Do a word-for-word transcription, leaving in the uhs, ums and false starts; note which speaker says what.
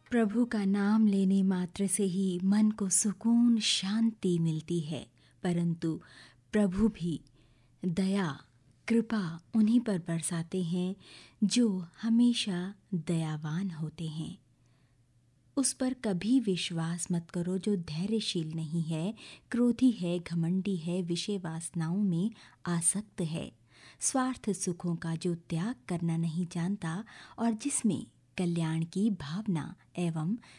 Speaker 1: प्रभु का नाम लेने मात्र से ही मन को सुकून शांति मिलती है, परंतु प्रभु भी दया कृपा उन्हीं पर बरसाते हैं जो हमेशा दयावान होते हैं। उस पर कभी विश्वास मत करो जो धैर्यशील नहीं है, क्रोधी है, घमंडी है, विषय वासनाओं में आसक्त है, स्वार्थ सुखों का जो त्याग करना नहीं जानता और जिसमें कल्याण की भावना एवं